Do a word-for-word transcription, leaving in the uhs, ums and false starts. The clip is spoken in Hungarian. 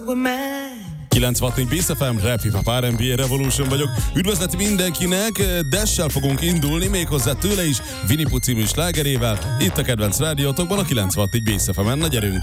kilencvennégy Bész ef em, Rap, Hip-Hop, er and bé, Revolution vagyok. Üdvözlet mindenkinek, Dash-sel fogunk indulni, méghozzá tőle is, Winnie Pooh című slágerével, itt a kedvenc rádiótokban, a kilencvennégy Bész ef emen. Na gyerünk!